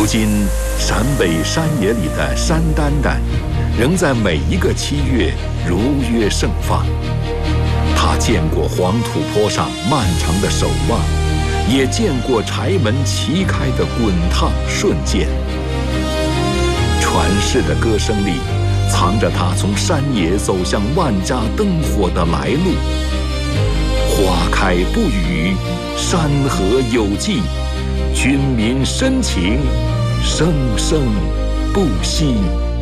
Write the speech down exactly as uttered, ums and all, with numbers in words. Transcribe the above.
如今，陕北山野里的山丹丹，仍在每一个七月如约盛放。他见过黄土坡上漫长的守望，也见过柴门齐开的滚烫瞬间。传世的歌声里，藏着他从山野走向万家灯火的来路。花开不语，山河有迹，军民深情，生生不息。